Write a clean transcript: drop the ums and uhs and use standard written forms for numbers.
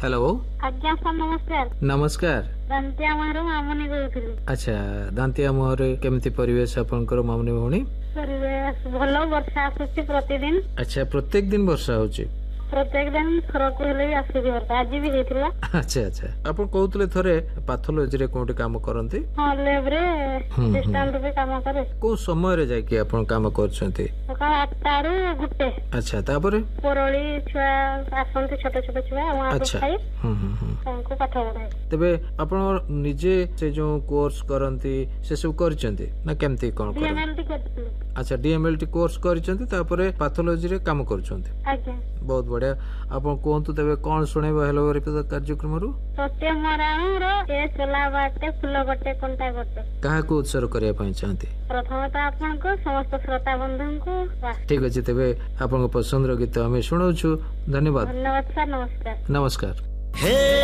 Hello आज्ञा sir नमस्कार। नमस्कार। दांतिया मुहर मामुनी कहूଥିଲି। अच्छा दांतिया मुहर केमती परिवेश आपनकर मामुनी भौणी? परिवेश भलो वर्षा आସୁଛି प्रतिदिन। अच्छा प्रत्येक दिन वर्षा होची? प्रत्येक दिन थरक हेले आसी वर्षा आज भी हेतिला। अच्छा अच्छा आपन कहउतले थरे पैथोलॉजी रे कोठी काम करंती? हां लैब रे डिस्टेंस पे काम करे। को समय रे जाय कि आपन काम करछंती? सकाळ 8टा रू गुटे। अच्छा तापरे परळी छुआ आसंती छोटे छोटे छुआ वहां पे खाई तांको पाठ पढाई। तबे आपन निजे से जो कोर्स करंती से सब करछंती ना केमती कोन कर? डीएमएलटी करती। अच्छा डीएमएलटी कोर्स करछंती तापरे पैथोलॉजी रे काम करछंती। आज्ञा बहुत बढ़िया। आपन कोंतु तबे कोन सुनेबा हेलो कार्यक्रम रु? सत्य मराणु रो ए चला बाटे फुल गटे कोंटा गटे। कहा को उत्सर्ग करिया पई चाहती? प्रथम तो आपन को समस्त श्रोता बंधु को ठीक अछि तबे आपन पसंद रो गीत हमें सुनाउछु। धन्यवाद। धन्यवाद सर नमस्कार। नमस्कार।